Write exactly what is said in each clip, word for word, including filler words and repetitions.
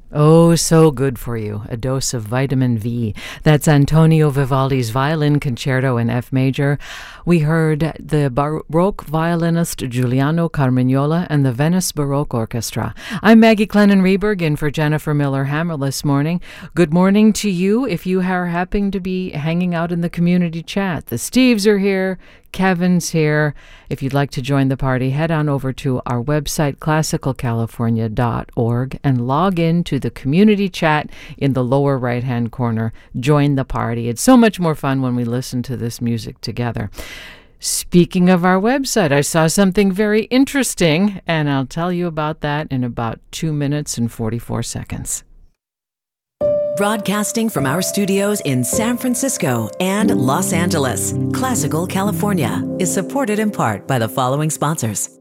Oh, so good for you. A dose of vitamin V. That's Antonio Vivaldi's Violin Concerto in F major. We heard the Baroque violinist Giuliano Carmignola and the Venice Baroque Orchestra. I'm Maggie Clennon-Reberg in for Jennifer Miller-Hammer this morning. Good morning to you if you are happening to be hanging out in the community chat. The Steves are here. Kevin's here. If you'd like to join the party, head on over to our website, classical california dot org, and log in to the community chat in the lower right-hand corner. Join the party. It's so much more fun when we listen to this music together. Speaking of our website, I saw something very interesting, and I'll tell you about that in about two minutes and forty-four seconds. Broadcasting from our studios in San Francisco and Los Angeles, Classical California is supported in part by the following sponsors.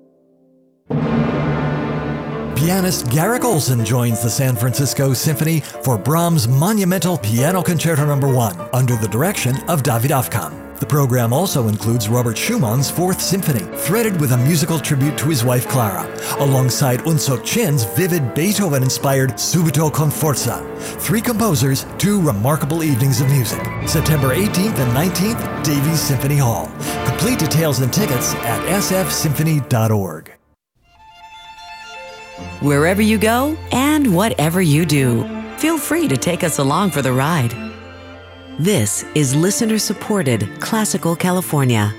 Pianist Garrick Olson joins the San Francisco Symphony for Brahms' monumental Piano Concerto Number one under the direction of David Afkam. The program also includes Robert Schumann's Fourth Symphony, threaded with a musical tribute to his wife Clara, alongside Unsuk Chin's vivid Beethoven-inspired Subito con Forza. Three composers, two remarkable evenings of music. September eighteenth and nineteenth, Davies Symphony Hall. Complete details and tickets at s f symphony dot org. Wherever you go and whatever you do, feel free to take us along for the ride. This is listener-supported Classical California.